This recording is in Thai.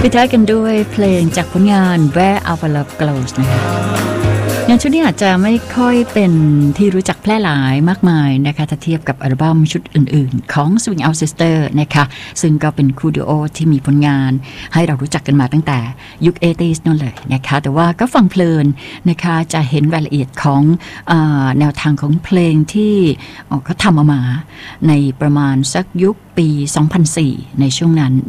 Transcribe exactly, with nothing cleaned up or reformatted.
ปิดท้ายกันด้วยเพลงจากผลงาน Where Our Love Grows นะคะงานชุดนี้อาจจะไม่ค่อยเป็นที่รู้จักแพร่หลายมากมายนะคะถ้าเทียบกับอัลบั้มชุดอื่นๆของ Swing Out Sister นะคะซึ่งก็เป็นคู่ดูโอที่มีผลงานให้เรารู้จักกันมาตั้งแต่ยุค เอทีส นั่นเลยนะคะแต่ว่าก็ฟังเพลินนะคะจะเห็นรายละเอียดของเอ่อแนวทางของเพลงที่เขาทำออกมาในประมาณสักยุคปี สองพันสี่ ในช่วงนั้น